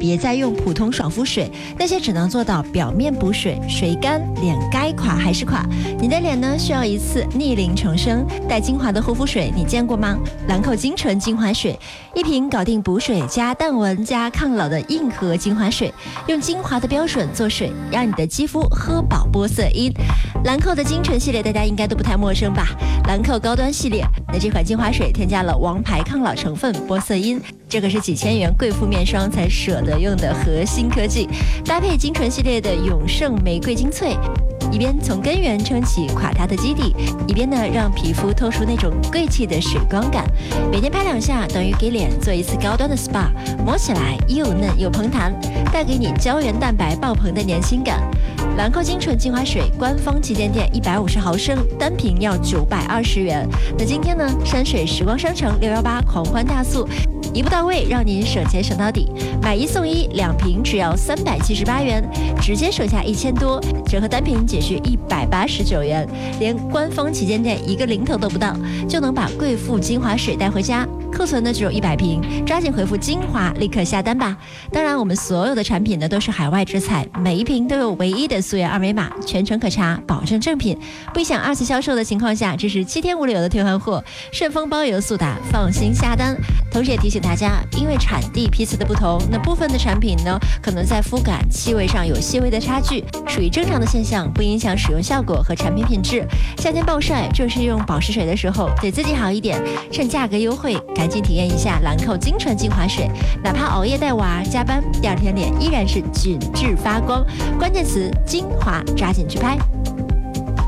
别再用普通爽肤水，那些只能做到表面补水，水干脸该垮还是垮。你的脸呢，需要一次逆龄重生。带精华的护肤水你见过吗？兰蔻精纯精华水，一瓶搞定补水加淡纹加抗老的硬核精华水，用精华的标准做水，让你的肌肤喝饱玻色因。兰蔻的精纯系列大家应该都不太陌生吧？兰蔻高端系列，那这款精华水添加了王牌抗老成分玻色因，这可是几千元贵妇面霜才舍得用的核心科技，搭配精纯系列的永盛玫瑰精粹，一边从根源撑起垮塌的基底，一边呢让皮肤透出那种贵气的水光感。每天拍2下，等于给脸做一次高端的 SPA， 摸起来又嫩又蓬弹，带给你胶原蛋白爆棚的年轻感。兰蔻精纯精华水官方旗舰店150毫升，单瓶要920元。那今天呢，山水时光商城618狂欢大促，一步到位，让您省钱省到底，买1送1，2瓶只要378元，直接省下1000多，折合单瓶仅需189元，连官方旗舰店一个零头都不到，就能把贵妇精华水带回家。库存呢只有100瓶，抓紧回复精华立刻下单吧。当然，我们所有的产品呢都是海外直采，每一瓶都有唯一的溯源二维码，全程可查，保证正品。不想2次销售的情况下，这是7天无理由的退换货，顺丰包邮速达，放心下单。同时也提醒大家，因为产地批次的不同，那部分的产品呢可能在肤感、气味上有细微的差距，属于正常的现象，不影响使用效果和产品品质。夏天暴晒，正是用保湿水的时候，对自己好一点，趁价格优惠，赶紧体验一下兰蔻精纯精华水，哪怕熬夜带娃、加班，第2天脸依然是紧致发光。关键词精华，抓紧去拍。